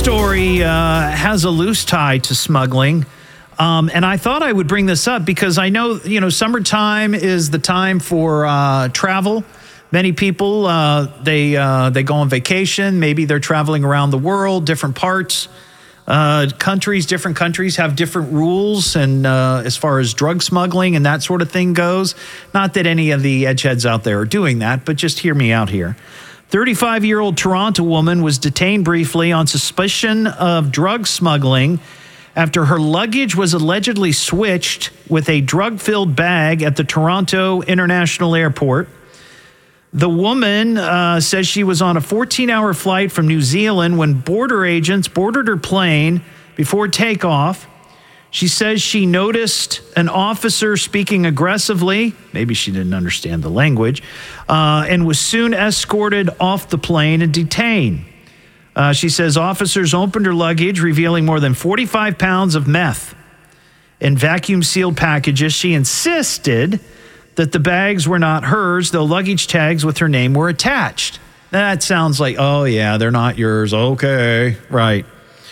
story has a loose tie to smuggling. And I thought I would bring this up because I know, summertime is the time for travel. Many people, they go on vacation. Maybe they're traveling around the world, different parts. Different countries have different rules and as far as drug smuggling and that sort of thing goes. Not that any of the edgeheads out there are doing that, but just hear me out here. 35-year-old Toronto woman was detained briefly on suspicion of drug smuggling after her luggage was allegedly switched with a drug-filled bag at the Toronto International Airport. The woman says she was on a 14-hour flight from New Zealand when border agents boarded her plane before takeoff. She says she noticed an officer speaking aggressively, maybe she didn't understand the language, and was soon escorted off the plane and detained. She says officers opened her luggage, revealing more than 45 pounds of meth in vacuum-sealed packages. She insisted that the bags were not hers, though luggage tags with her name were attached. That sounds like, oh, yeah, they're not yours. Okay, right.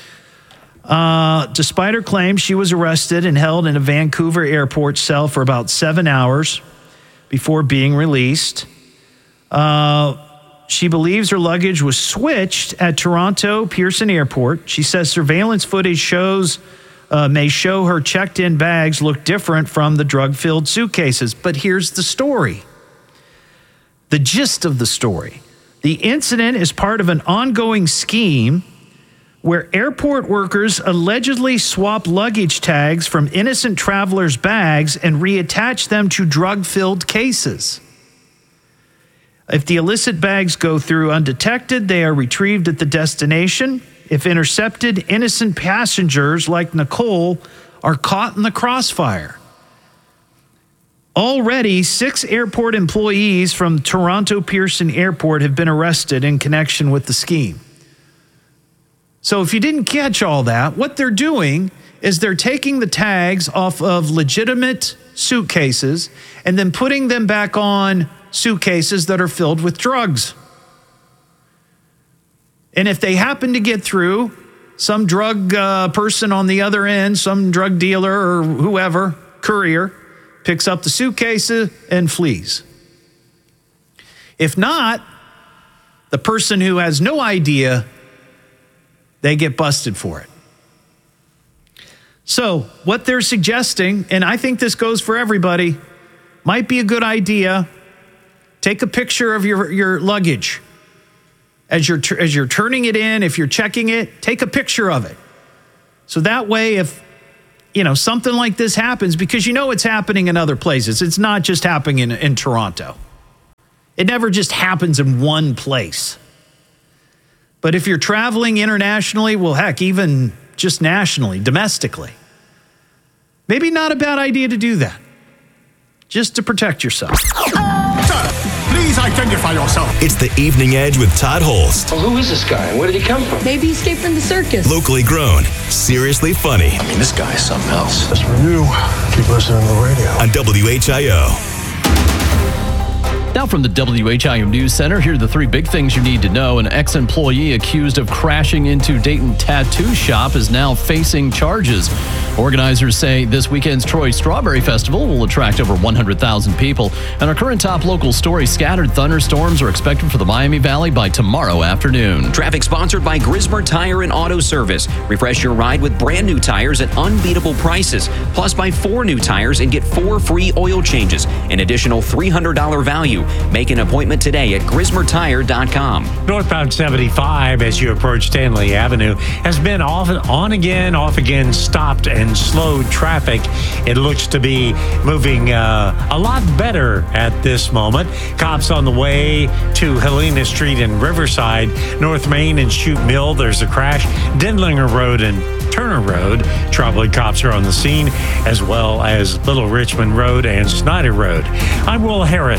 Despite her claims, she was arrested and held in a Vancouver airport cell for about 7 hours before being released. She believes her luggage was switched at Toronto Pearson Airport. She says surveillance footage may show her checked-in bags look different from the drug-filled suitcases. But here's the story. The gist of the story. The incident is part of an ongoing scheme where airport workers allegedly swap luggage tags from innocent travelers' bags and reattach them to drug-filled cases. If the illicit bags go through undetected, they are retrieved at the destination. If intercepted, innocent passengers like Nicole are caught in the crossfire. Already, 6 airport employees from Toronto Pearson Airport have been arrested in connection with the scheme. So if you didn't catch all that, what they're doing is they're taking the tags off of legitimate suitcases and then putting them back on suitcases that are filled with drugs. And if they happen to get through, some drug person on the other end, some drug dealer or whoever, courier, picks up the suitcases and flees. If not, the person who has no idea, they get busted for it. So what they're suggesting, and I think this goes for everybody, might be a good idea. Take a picture of your luggage. As you're turning it in, if you're checking it, take a picture of it. So that way, if something like this happens, because it's happening in other places. It's not just happening in Toronto. It never just happens in one place. But if you're traveling internationally, well, heck, even just nationally, domestically, maybe not a bad idea to do that. Just to protect yourself. Please identify yourself. It's the Evening Edge with Todd Holst. Well, who is this guy? Where did he come from? Maybe he escaped from the circus. Locally grown, seriously funny. I mean, this guy is something else. That's for you. Keep listening to the radio. On WHIO. Now from the WHIO News Center, here are the 3 big things you need to know. An ex-employee accused of crashing into Dayton tattoo shop is now facing charges. Organizers say this weekend's Troy Strawberry Festival will attract over 100,000 people. And our current top local story, scattered thunderstorms are expected for the Miami Valley by tomorrow afternoon. Traffic sponsored by Grismer Tire and Auto Service. Refresh your ride with brand new tires at unbeatable prices. Plus, buy 4 new tires and get 4 free oil changes. An additional $300 value. Make an appointment today at GrismerTire.com. Northbound 75 as you approach Stanley Avenue has been off again, stopped and slowed traffic. It looks to be moving a lot better at this moment. Cops on the way to Helena Street and Riverside, North Main and Chute Mill. There's a crash. Dendlinger Road and Turner Road. Trombley cops are on the scene, as well as Little Richmond Road and Snyder Road. I'm Will Harris.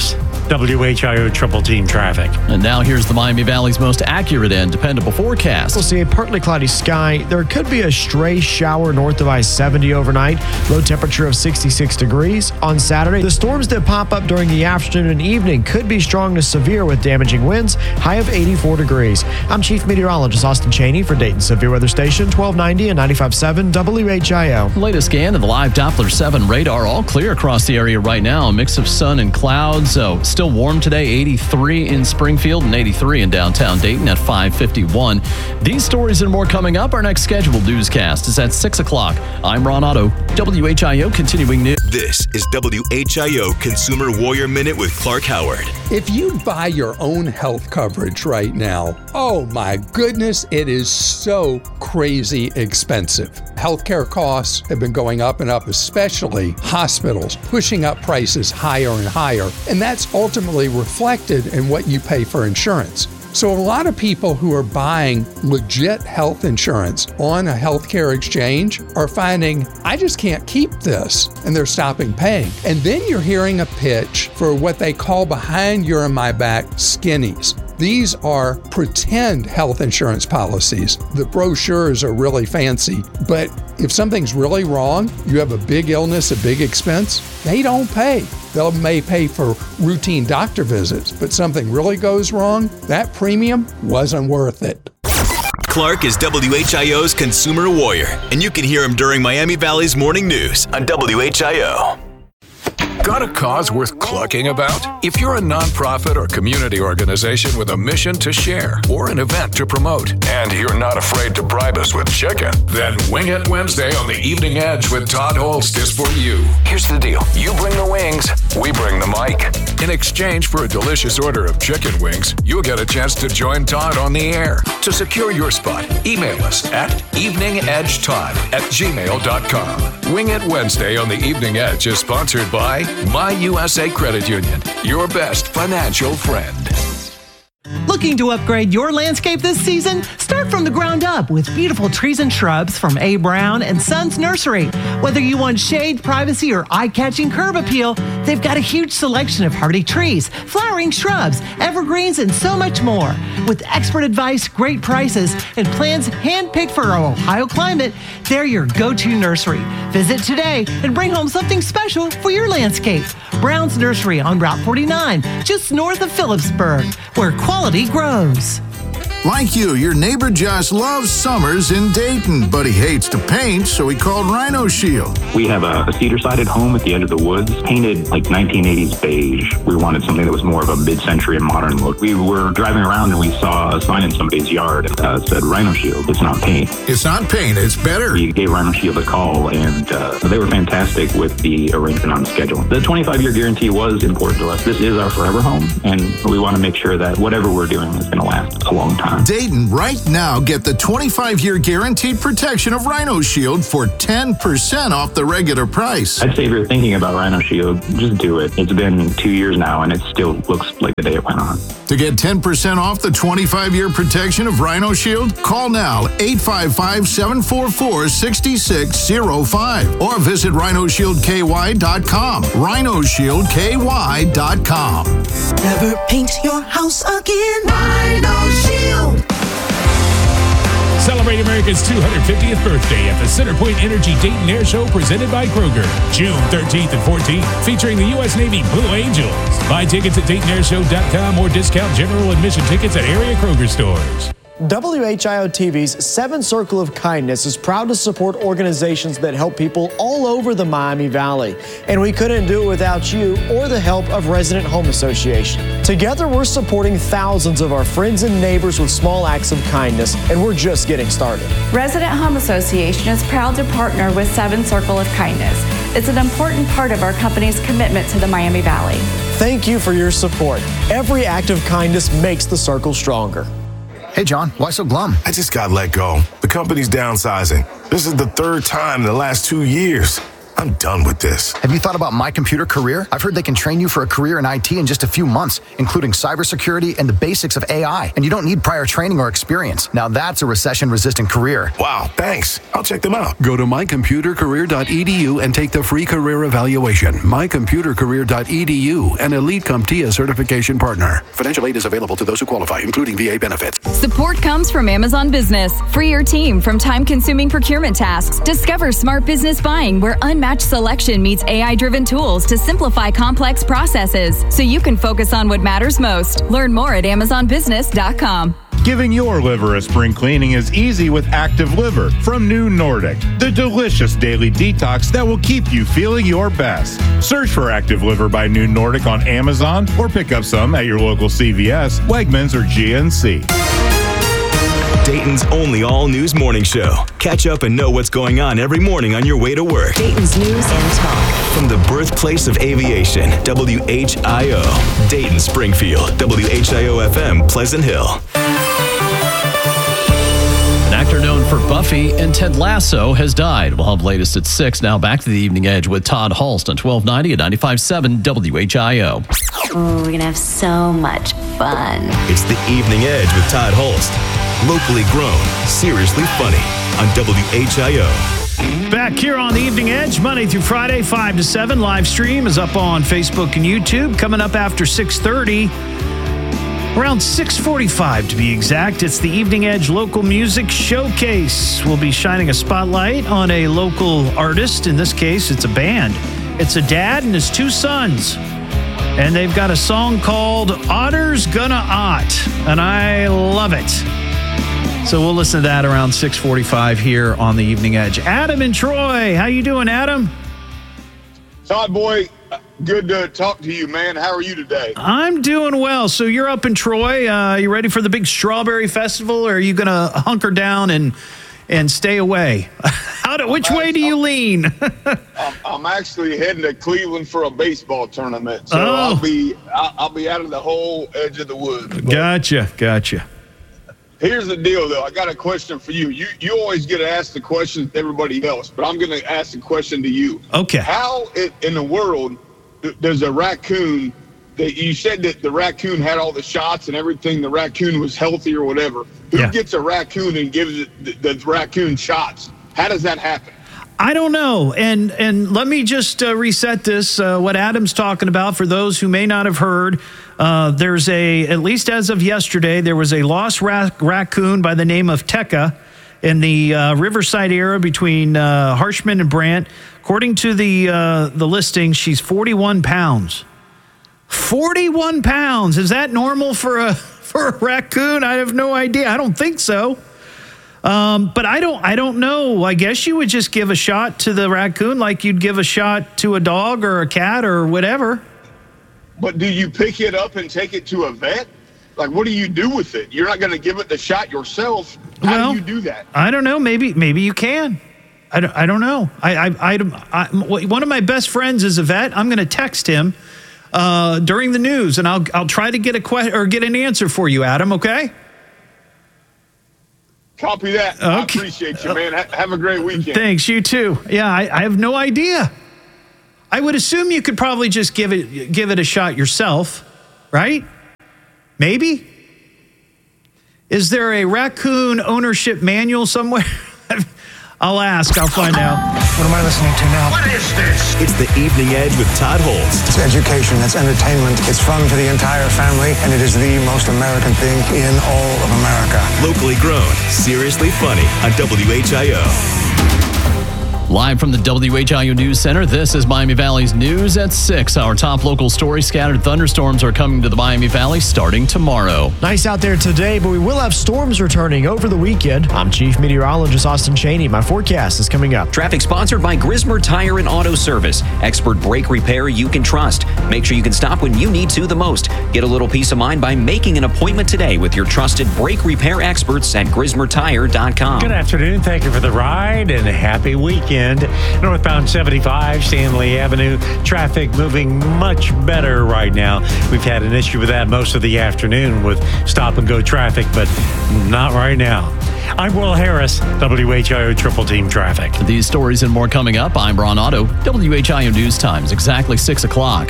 WHIO Triple Team Traffic. And now here's the Miami Valley's most accurate and dependable forecast. We'll see a partly cloudy sky. There could be a stray shower north of I-70 overnight. Low temperature of 66 degrees. On Saturday, the storms that pop up during the afternoon and evening could be strong to severe with damaging winds. High of 84 degrees. I'm Chief Meteorologist Austin Cheney for Dayton Severe Weather Station 1290 and 95.7 WHIO. The latest scan of the live Doppler 7 radar, all clear across the area right now. A mix of sun and clouds. So still warm today, 83 in Springfield and 83 in downtown Dayton at 5:51. These stories and more coming up. Our next scheduled newscast is at 6 o'clock. I'm Ron Otto, WHIO continuing news. This is WHIO Consumer Warrior Minute with Clark Howard. If you buy your own health coverage right now, oh my goodness, it is so crazy expensive. Healthcare costs have been going up and up, especially hospitals, pushing up prices higher and higher. And that's ultimately reflected in what you pay for insurance. So a lot of people who are buying legit health insurance on a healthcare exchange are finding, I just can't keep this, and they're stopping paying. And then you're hearing a pitch for what they call behind your and my back skinnies. These are pretend health insurance policies. The brochures are really fancy, but if something's really wrong, you have a big illness, a big expense, they don't pay. They may pay for routine doctor visits, but something really goes wrong, that premium wasn't worth it. Clark is WHIO's Consumer Warrior, and you can hear him during Miami Valley's Morning News on WHIO. Got a cause worth clucking about? If you're a nonprofit or community organization with a mission to share or an event to promote, and you're not afraid to bribe us with chicken, then Wing It Wednesday on the Evening Edge with Todd Holst is for you. Here's the deal. You bring the wings, we bring the mic. In exchange for a delicious order of chicken wings, you'll get a chance to join Todd on the air. To secure your spot, email us at eveningedgetodd@gmail.com. Wing It Wednesday on the Evening Edge is sponsored by My USA Credit Union, your best financial friend. Looking to upgrade your landscape this season? Start from the ground up with beautiful trees and shrubs from A. Brown and Sons Nursery. Whether you want shade, privacy, or eye-catching curb appeal, they've got a huge selection of hardy trees, flowering shrubs, evergreens, and so much more. With expert advice, great prices, and plans hand-picked for our Ohio climate, they're your go-to nursery. Visit today and bring home something special for your landscape. Brown's Nursery on Route 49, just north of Phillipsburg, where quality grows. Like you, your neighbor Josh loves summers in Dayton, but he hates to paint, so he called Rhino Shield. We have a cedar-sided home at the end of the woods, painted like 1980s beige. We wanted something that was more of a mid-century and modern look. We were driving around and we saw a sign in somebody's yard that said Rhino Shield. It's not paint. It's not paint, it's better. We gave Rhino Shield a call, and they were fantastic with the arrangement on the schedule. The 25-year guarantee was important to us. This is our forever home, and we want to make sure that whatever we're doing is going to last a long time. Dayton, right now, get the 25-year guaranteed protection of Rhino Shield for 10% off the regular price. I'd say if you're thinking about Rhino Shield, just do it. It's been 2 years now, and it still looks like the day it went on. To get 10% off the 25-year protection of Rhino Shield, call now 855-744-6605 or visit rhinoshieldky.com. rhinoshieldky.com. Never paint your house again. Rhino Shield. Celebrate America's 250th birthday at the Centerpoint Energy Dayton Air Show presented by Kroger, June 13th and 14th, featuring the U.S. Navy Blue Angels. Buy tickets at DaytonAirShow.com or discount general admission tickets at area Kroger stores. WHIO TV's Seven Circle of Kindness is proud to support organizations that help people all over the Miami Valley. And we couldn't do it without you or the help of Resident Home Association. Together, we're supporting thousands of our friends and neighbors with small acts of kindness, and we're just getting started. Resident Home Association is proud to partner with Seven Circle of Kindness. It's an important part of our company's commitment to the Miami Valley. Thank you for your support. Every act of kindness makes the circle stronger. Hey, John, why so glum? I just got let go. The company's downsizing. This is the third time in the last 2 years. I'm done with this. Have you thought about My Computer Career? I've heard they can train you for a career in IT in just a few months, including cybersecurity and the basics of AI. And you don't need prior training or experience. Now that's a recession-resistant career. Wow, thanks. I'll check them out. Go to mycomputercareer.edu and take the free career evaluation. Mycomputercareer.edu, an Elite CompTIA certification partner. Financial aid is available to those who qualify, including VA benefits. Support comes from Amazon Business. Free your team from time-consuming procurement tasks. Discover smart business buying where unmatched selection meets AI-driven tools to simplify complex processes so you can focus on what matters most. Learn more at amazonbusiness.com. Giving your liver a spring cleaning is easy with Active Liver from New Nordic, the delicious daily detox that will keep you feeling your best. Search for Active Liver by New Nordic on Amazon or pick up some at your local CVS, Wegmans, or GNC. Dayton's only all-news morning show. Catch up and know what's going on every morning on your way to work. Dayton's News and Talk. From the birthplace of aviation, WHIO. Dayton, Springfield, WHIO-FM, Pleasant Hill. An actor known for Buffy and Ted Lasso has died. We'll have the latest at 6. Now back to the Evening Edge with Todd Hulst on 1290 at 95.7 WHIO. Ooh, we're going to have so much fun. It's the Evening Edge with Todd Hulst. Locally grown, seriously funny on WHIO. Back here on the Evening Edge, Monday through Friday, 5 to 7. Live stream is up on Facebook and YouTube. Coming up after 6:30, around 6:45 to be exact, it's the Evening Edge Local Music Showcase. We'll be shining a spotlight on a local artist. In this case, it's a band. It's a dad and his 2 sons. And they've got a song called Otter's Gonna Ott. And I love it. So we'll listen to that around 6:45 here on the Evening Edge. Adam and Troy, how you doing, Adam? Todd, boy, good to talk to you, man. How are you today? I'm doing well. So you're up in Troy. You ready for the big Strawberry Festival, or are you going to hunker down and stay away? Which way do you lean? I'm actually heading to Cleveland for a baseball tournament, so I'll be out of the whole edge of the woods. Gotcha. Here's the deal, though. I got a question for you. You always get asked the question to everybody else, but I'm going to ask the question to you. Okay. How in the world does a raccoon, that you said that the raccoon had all the shots and everything, the raccoon was healthy or whatever. Who gets a raccoon and gives it the raccoon shots? How does that happen? I don't know. And let me just reset this. What Adam's talking about, for those who may not have heard, there's at least as of yesterday, there was a lost raccoon by the name of Tekka in the Riverside area between Harshman and Brant. According to the listing, she's 41 pounds. 41 pounds. Is that normal for a raccoon? I have no idea. I don't think so. But I don't know. I guess you would just give a shot to the raccoon like you'd give a shot to a dog or a cat or whatever. But do you pick it up and take it to a vet? Like, what do you do with it? You're not going to give it the shot yourself. How do you do that? I don't know. Maybe you can. I don't know. One of my best friends is a vet. I'm going to text him during the news, and I'll try to get get an answer for you, Adam. Okay. Copy that. Okay. I appreciate you, man. Have a great weekend. Thanks. You too. Yeah, I have no idea. I would assume you could probably just give it a shot yourself, right? Maybe. Is there a raccoon ownership manual somewhere? I'll ask. I'll find out. What am I listening to now? What is this? It's the Evening Edge with Todd Hulst. It's education, it's entertainment, it's fun for the entire family, and it is the most American thing in all of America. Locally grown, seriously funny on WHIO. Live from the WHIO News Center, this is Miami Valley's News at 6. Our top local story: scattered thunderstorms are coming to the Miami Valley starting tomorrow. Nice out there today, but we will have storms returning over the weekend. I'm Chief Meteorologist Austin Cheney. My forecast is coming up. Traffic sponsored by Grismer Tire and Auto Service. Expert brake repair you can trust. Make sure you can stop when you need to the most. Get a little peace of mind by making an appointment today with your trusted brake repair experts at GrismerTire.com. Good afternoon. Thank you for the ride and a happy weekend. Northbound 75, Stanley Avenue. Traffic moving much better right now. We've had an issue with that most of the afternoon with stop and go traffic, but not right now. I'm Will Harris, WHIO Triple Team Traffic. These stories and more coming up. I'm Ron Otto, WHIO News Times, exactly 6 o'clock.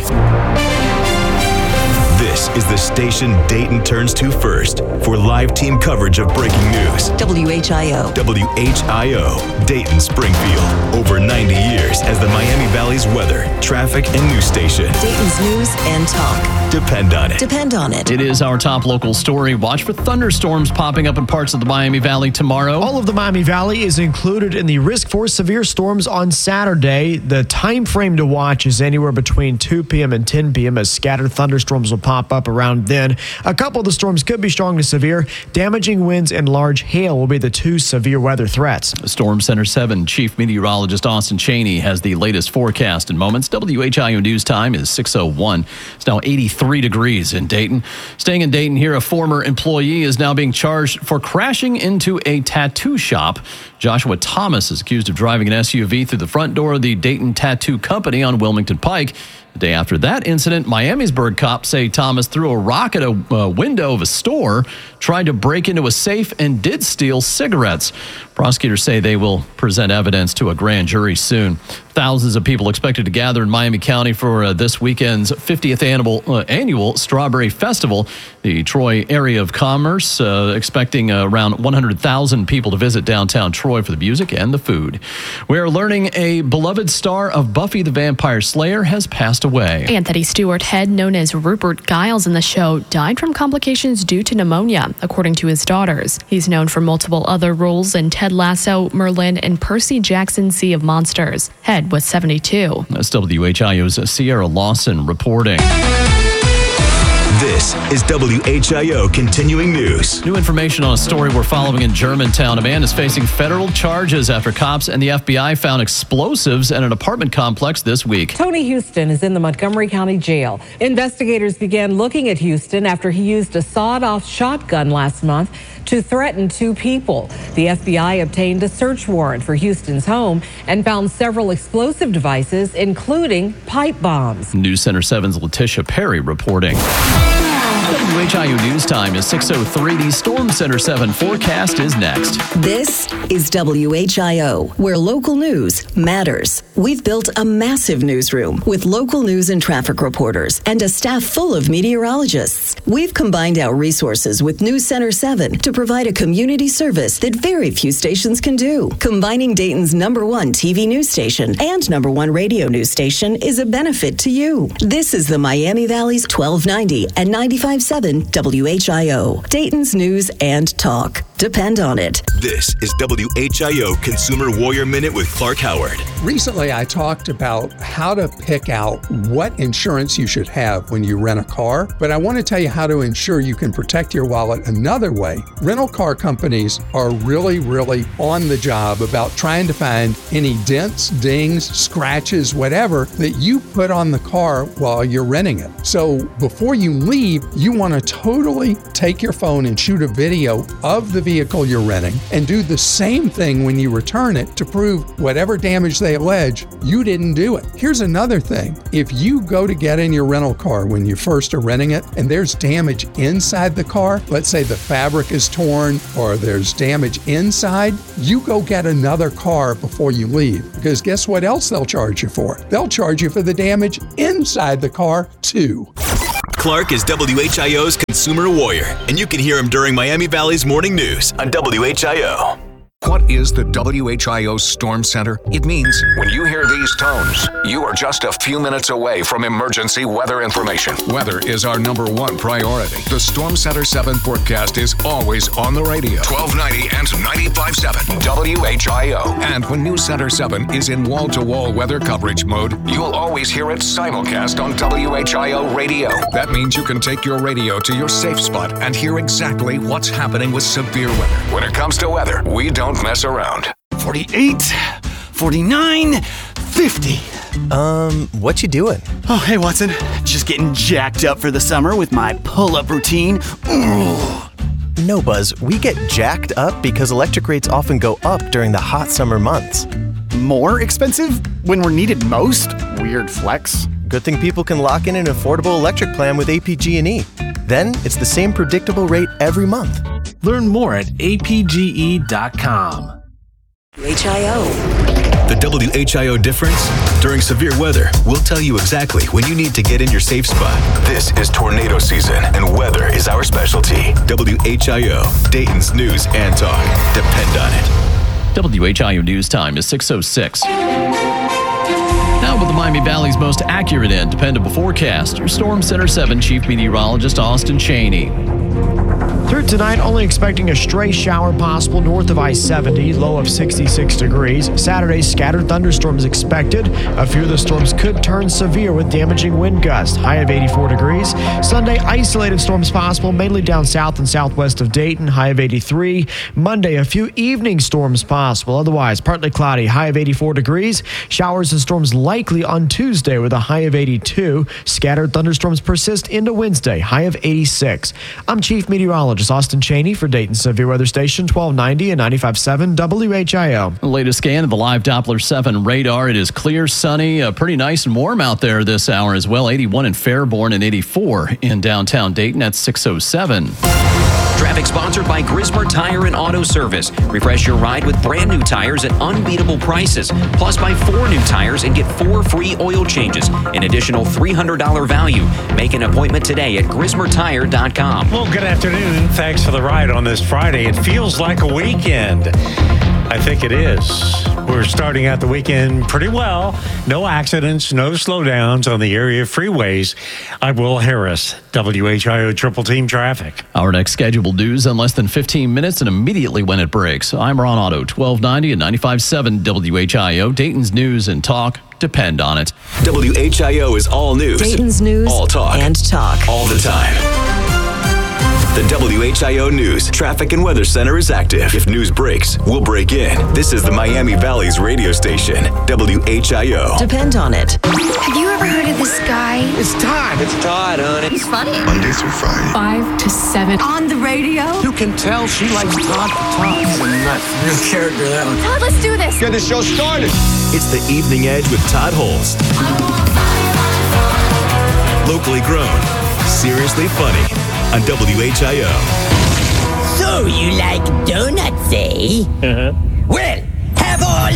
This is the station Dayton turns to first for live team coverage of breaking news. WHIO. WHIO, Dayton Springfield. Over 90 years as the Miami Valley's weather, traffic, and news station. Dayton's news and talk. Depend on it. Depend on it. It is our top local story. Watch for thunderstorms popping up in parts of the Miami Valley tomorrow. All of the Miami Valley is included in the risk for severe storms on Saturday. The time frame to watch is anywhere between 2 p.m. and 10 p.m. as scattered thunderstorms will pop up around then. A couple of the storms could be strong to severe. Damaging winds and large hail will be the two severe weather threats. Storm Center 7 Chief Meteorologist Austin Cheney has the latest forecast in moments. WHIO News Time is 6:01. It's now 83 degrees in Dayton. Staying in Dayton here, a former employee is now being charged for crashing into a tattoo shop. Joshua Thomas is accused of driving an SUV through the front door of the Dayton Tattoo Company on Wilmington Pike. The day after that incident, Miamisburg cops say Thomas threw a rock at a window of a store, tried to break into a safe, and did steal cigarettes. Prosecutors say they will present evidence to a grand jury soon. Thousands of people expected to gather in Miami County for this weekend's 50th annual Strawberry Festival. The Troy area of commerce expecting around 100,000 people to visit downtown Troy for the music and the food. We're learning a beloved star of Buffy the Vampire Slayer has passed away. Anthony Stewart Head, known as Rupert Giles in the show, died from complications due to pneumonia, according to his daughters. He's known for multiple other roles in Ted Lasso, Merlin, and Percy Jackson's Sea of Monsters. Head was 72. That's WHIO's Sierra Lawson reporting. This is WHIO Continuing News. New information on a story we're following in Germantown. A man is facing federal charges after cops and the FBI found explosives at an apartment complex this week. Tony Houston is in the Montgomery County Jail. Investigators began looking at Houston after he used a sawed-off shotgun last month to threaten two people. The FBI obtained a search warrant for Houston's home and found several explosive devices, including pipe bombs. News Center 7's Letitia Perry reporting. WHIO News Time is 6:03. The Storm Center 7 forecast is next. This is WHIO, where local news matters. We've built a massive newsroom with local news and traffic reporters and a staff full of meteorologists. We've combined our resources with News Center 7 to provide a community service that very few stations can do. Combining Dayton's #1 TV news station and #1 radio news station is a benefit to you. This is the Miami Valley's 1290 and 95.7 WHIO, Dayton's news and talk. Depend on it. This is WHIO Consumer Warrior Minute with Clark Howard. Recently, I talked about how to pick out what insurance you should have when you rent a car, but I want to tell you how to ensure you can protect your wallet another way. Rental car companies are really on the job about trying to find any dents, dings, scratches, whatever that you put on the car while you're renting it. So before you leave, you want to totally take your phone and shoot a video of the vehicle you're renting and do the same thing when you return it to prove whatever damage they allege, you didn't do it. Here's another thing. If you go to get in your rental car when you first are renting it and there's damage inside the car, let's say the fabric is torn or there's damage inside, you go get another car before you leave, because guess what else they'll charge you for? They'll charge you for the damage inside the car too. Clark is WHIO's Consumer Warrior, and you can hear him during Miami Valley's morning news on WHIO. What is the WHIO Storm Center? It means when you hear these tones, you are just a few minutes away from emergency weather information. Weather is our #1 priority. The Storm Center 7 forecast is always on the radio. 1290 and 95.7 WHIO. And when News Center 7 is in wall-to-wall weather coverage mode, you'll always hear it simulcast on WHIO radio. That means you can take your radio to your safe spot and hear exactly what's happening with severe weather. When it comes to weather, we don't mess around. 48, 49, 50. What you doing? Oh, hey, Watson. Just getting jacked up for the summer with my pull-up routine. No, Buzz. We get jacked up because electric rates often go up during the hot summer months. More expensive when we're needed most? Weird flex. Good thing people can lock in an affordable electric plan with APG&E. Then it's the same predictable rate every month. Learn more at apge.com. HIO. The WHIO difference? During severe weather, we'll tell you exactly when you need to get in your safe spot. This is tornado season, and weather is our specialty. WHIO, Dayton's news and talk. Depend on it. WHIO news time is 6:06. Now with the Miami Valley's most accurate and dependable forecast, your Storm Center 7 Chief Meteorologist Austin Cheney. Through tonight, only expecting a stray shower possible north of I-70, low of 66 degrees. Saturday, scattered thunderstorms expected. A few of the storms could turn severe with damaging wind gusts, high of 84 degrees. Sunday, isolated storms possible, mainly down south and southwest of Dayton, high of 83. Monday, a few evening storms possible, otherwise partly cloudy, high of 84 degrees. Showers and storms likely on Tuesday with a high of 82. Scattered thunderstorms persist into Wednesday, high of 86. I'm Chief Meteorologist Austin Cheney for Dayton Severe Weather Station 1290 and 95.7 WHIO. The latest scan of the live Doppler 7 radar. It is clear, sunny, pretty nice and warm out there this hour as well. 81 in Fairborn and 84 in downtown Dayton at 6:07. Traffic sponsored by Grismer Tire and Auto Service. Refresh your ride with brand new tires at unbeatable prices. Plus, buy 4 new tires and get 4 free oil changes. An additional $300 value. Make an appointment today at GrismerTire.com. Well, good afternoon. Thanks for the ride on this Friday. It feels like a weekend. I think it is. We're starting out the weekend pretty well. No accidents, no slowdowns on the area freeways. I'm Will Harris, WHIO Triple Team Traffic. Our next scheduled news in less than 15 minutes and immediately when it breaks. I'm Ron Otto, 1290 and 95.7 WHIO, Dayton's news and talk. Depend on it. WHIO is all news. Dayton's news all talk. And talk. All the time. The WHIO News Traffic and Weather Center is active. If news breaks, we'll break in. This is the Miami Valley's radio station, WHIO. Depend on it. Have you ever heard of this guy? It's Todd. It's Todd, honey. He's funny. Monday through Friday. 5 to 7. On the radio? You can tell she likes Todd for Todd. He's a nut. Real character, that one. Todd, let's do this. Get the show started. It's the Evening Edge with Todd Holst. Locally grown, seriously funny on WHIO. So you like donuts, eh? Well, have all